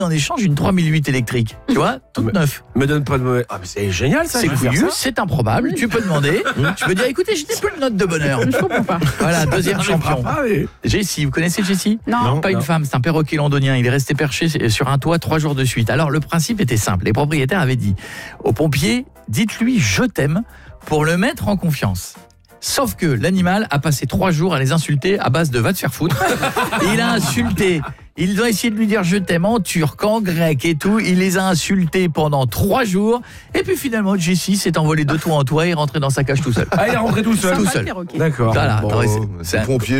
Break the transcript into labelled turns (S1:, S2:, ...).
S1: en échange une 3008 électrique. Tu vois, toute neuve.
S2: Me donne pas de mauvais. Ah mais c'est génial ça.
S1: C'est couillu, c'est improbable. Tu peux demander. Tu peux dire, écoutez, je n'ai plus de note de bonheur.
S3: Je comprends pas.
S1: Voilà, deuxième champion. Jessie, vous connaissez Jessie?
S3: Non.
S1: Pas une femme, c'est un perroquet londonien. Il est resté perché sur un toit 3 jours de suite. Alors le principe était simple. Les propriétaires avaient dit aux pompiers, dites-lui je t'aime pour le mettre en confiance. Sauf que l'animal a passé 3 jours à les insulter à base de va te faire foutre. Il a insulté. Ils ont essayé de lui dire je t'aime en turc, en grec et tout. Il les a insultés pendant 3 jours. Et puis finalement, Jessie s'est envolé de toit en toit et est rentré dans sa cage tout seul.
S2: Ah, il est rentré tout seul.
S1: Tout seul.
S2: D'accord.
S1: Voilà.
S4: Bon,
S1: Non, mais
S4: c'est pompier.